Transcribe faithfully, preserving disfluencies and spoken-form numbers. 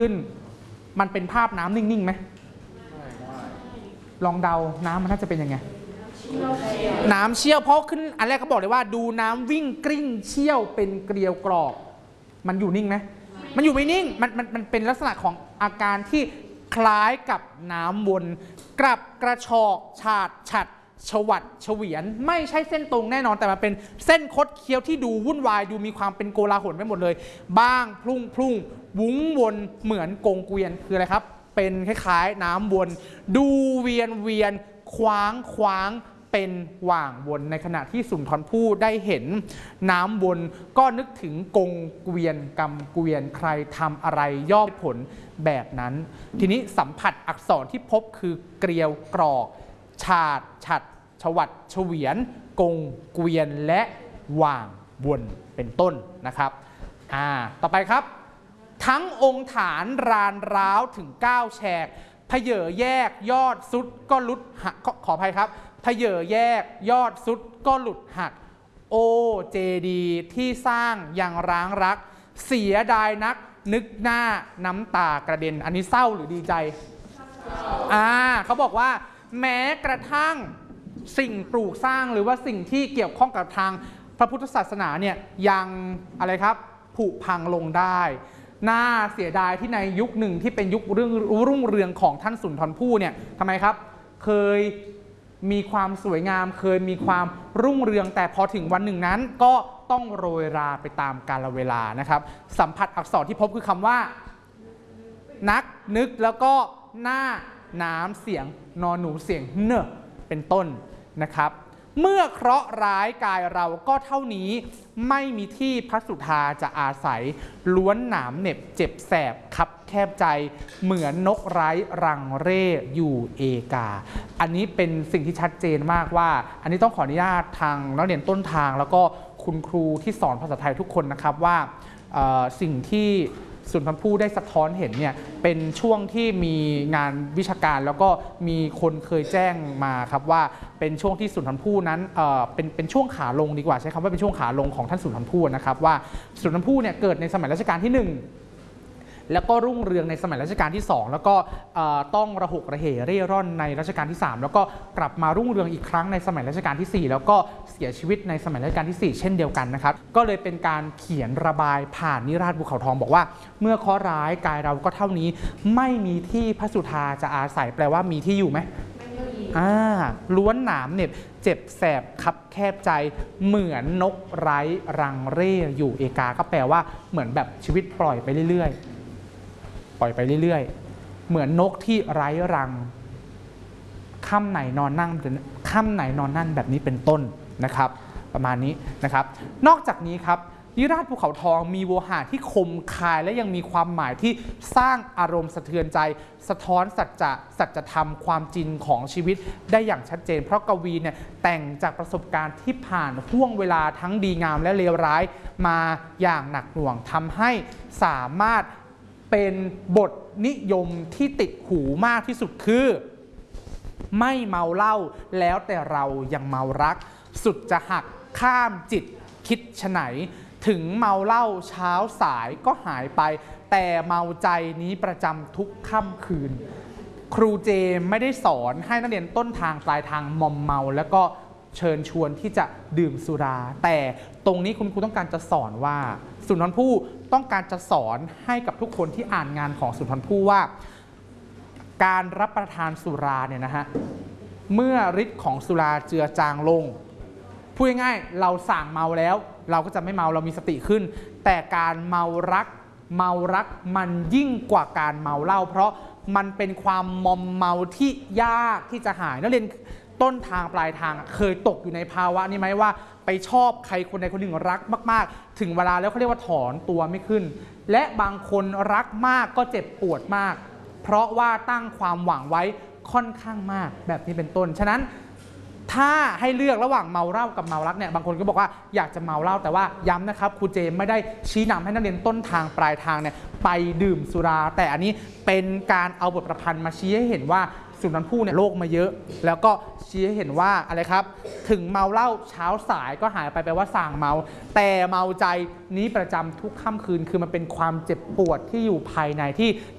ขึ้นมันเป็นภาพน้ำนิ่งๆไหมลองเดาน้ำมันน่าจะเป็นยังไงน้ำเชี่ยวเพราะขึ้นอันแรกเขาบอกเลยว่าดูน้ำวิ่งกริ้งเชี่ยวเป็นเกลียวกรอบมันอยู่นิ่งไหมมันอยู่ไม่นิ่งมันมันมันเป็นลักษณะของอาการที่คล้ายกับน้ำวนกลับกระชอกฉาดฉัดฉวัดเฉวียนไม่ใช่เส้นตรงแน่นอนแต่มันเป็นเส้นคดเคี้ยวที่ดูวุ่นวายดูมีความเป็นโกลาหลไปหมดเลยบ้างพลุ่งพลุ่งวุ้งวนเหมือนกงเกวียนคืออะไรครับเป็นคล้ายๆน้ำวนดูเวียนเวียนคว้างคว้างเป็นหว่างวนในขณะที่สุนทรภู่ได้เห็นน้ำวนก็นึกถึงกงเกวียนกำเกวียนใครทำอะไรย่อมผลแบบนั้นทีนี้สัมผัสอักษรที่พบคือเกลียวกรอกฉาดฉัดฉวัดเฉวียนกงเกวียนและหว่างวนเป็นต้นนะครับอ่าต่อไปครับทั้งองค์ฐานรานร้าวถึงเก้าแฉกพเยอแยกยอดสุดก็หลุดหักขออภัยครับพเยอแยกยอดสุดก็หลุดหักโอเจดีที่สร้างอย่างร้างรักเสียดายนักนึกหน้าน้ำตากระเด็นอันนี้เศร้าหรือดีใจอ่าเขาบอกว่าแม้กระทั่งสิ่งปลูกสร้างหรือว่าสิ่งที่เกี่ยวข้องกับทางพระพุทธศาสนาเนี่ยยังอะไรครับผุพังลงได้น่าเสียดายที่ในยุคหนึ่งที่เป็นยุคเรื่องรุ่งเรืองของท่านสุนทรภู่เนี่ยทำไมครับเคยมีความสวยงามเคยมีความรุ่งเรืองแต่พอถึงวันหนึ่งนั้นก็ต้องโรยราไปตามกาลเวลานะครับสัมผัสอักษรที่พบคือคำว่านักนึกแล้วก็หน้าน้ำเสียงนอนหนูเสียงเนอะเป็นต้นนะครับเมื่อเคราะห์ร้ายกายเราก็เท่านี้ไม่มีที่พระสุธาจะอาศัยล้วนหนามเหน็บเจ็บแสบคับแคบใจเหมือนนกไร้รังเร่อยู่เอกาอันนี้เป็นสิ่งที่ชัดเจนมากว่าอันนี้ต้องขออนุญาตทางนักเรียนต้นทางแล้วก็คุณครูที่สอนภาษาไทยทุกคนนะครับว่าสิ่งที่สุนทรภู่ได้สะท้อนเห็นเนี่ยเป็นช่วงที่มีงานวิชาการแล้วก็มีคนเคยแจ้งมาครับว่าเป็นช่วงที่สุนทรภู่นั้นเอ่อเป็นเป็นช่วงขาลงดีกว่าใช้คำว่าเป็นช่วงขาลงของท่านสุนทรภู่นะครับว่าสุนทรภู่เนี่ยเกิดในสมัยรัชกาลที่หนึ่งแล้วก็รุ่งเรืองในสมัยรัชกาลที่สองแล้วก็ต้องระหกระเหเร่ร่อนในรัชกาลที่สามแล้วก็กลับมารุ่งเรืองอีกครั้งในสมัยรัชกาลที่สี่แล้วก็เสียชีวิตในสมัยรัชกาลที่สี่เช่นเดียวกันนะครับก็เลยเป็นการเขียนระบายผ่านนิราศภูเขาทองบอกว่าเมื่อเคราะห์ร้ายกายเราก็เท่านี้ไม่มีที่พระสุธาจะอาศัยแปลว่ามีที่อยู่ไหมอ่าล้วนหนามเหน็บเจ็บแสบคับแคบใจเหมือนนกไร้รังเร่อยู่เอกาก็แปลว่าเหมือนแบบชีวิตปล่อยไปเรื่อยๆปล่อยไปเรื่อยๆเหมือนนกที่ไร้รังค่ำไหนนอนนั่งค่ำไหนนอนนั่นแบบนี้เป็นต้นนะครับประมาณนี้นะครับนอกจากนี้ครับนิราศภูเขาทองมีโวหารที่คมคายและยังมีความหมายที่สร้างอารมณ์สะเทือนใจสะท้อนสัจจะสัจธรรมความจริงของชีวิตได้อย่างชัดเจนเพราะกวีเนี่ยแต่งจากประสบการณ์ที่ผ่านห่วงเวลาทั้งดีงามและเลวร้ายมาอย่างหนักหน่วงทำให้สามารถเป็นบทนิยมที่ติดหูมากที่สุดคือไม่เมาเหล้าแล้วแต่เรายังเมารักสุดจะหักข้ามจิตคิดไฉนถึงเมาเหล้าเช้าสายก็หายไปแต่เมาใจนี้ประจำทุกค่ำคืนครูเจไม่ได้สอนให้นักเรียนต้นทางปลายทางมอมเมาแล้วก็เชิญชวนที่จะดื่มสุราแต่ตรงนี้คุณครูต้องการจะสอนว่าสุนทรภู่ต้องการจะสอนให้กับทุกคนที่อ่านงานของสุนทรภู่ว่าการรับประทานสุราเนี่ยนะฮะเมื่อฤทธิ์ของสุราเจือจางลงพูดง่ายๆเราสั่งเมาแล้วเราก็จะไม่เมาเรามีสติขึ้นแต่การเมารักเมารักมันยิ่งกว่าการเมาเหล้าเพราะมันเป็นความมอมเมาที่ยากที่จะหายนักเรียนต้นทางปลายทางเคยตกอยู่ในภาวะนี้ไหมว่าไปชอบใครคนใดคนหนึ่งรักมากๆถึงเวลาแล้วเขาเรียกว่าถอนตัวไม่ขึ้นและบางคนรักมากก็เจ็บปวดมากเพราะว่าตั้งความหวังไว้ค่อนข้างมากแบบนี้เป็นต้นฉะนั้นถ้าให้เลือกระหว่างเมาเหล้ากับเมารักเนี่ยบางคนก็บอกว่าอยากจะเมาเหล้าแต่ว่าย้ำนะครับครูเจมไม่ได้ชี้นำให้นักเรียนต้นทางปลายทางเนี่ยไปดื่มสุราแต่อันนี้เป็นการเอาบทประพันธ์มาชี้ให้เห็นว่าสุนทรภู่เนี่ยโลกมาเยอะแล้วก็ชี้ให้เห็นว่าอะไรครับถึงเมาเหล้าเช้าสายก็หายไปแปลว่าส่างเมาแต่เมาใจนี้ประจำทุกค่ำคืนคือมันเป็นความเจ็บปวดที่อยู่ภายในที่